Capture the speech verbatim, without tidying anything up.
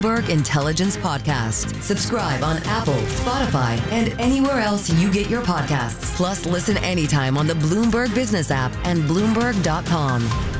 Bloomberg Intelligence Podcast. Subscribe on Apple, Spotify, and anywhere else you get your podcasts. Plus, listen anytime on the Bloomberg Business app and Bloomberg dot com.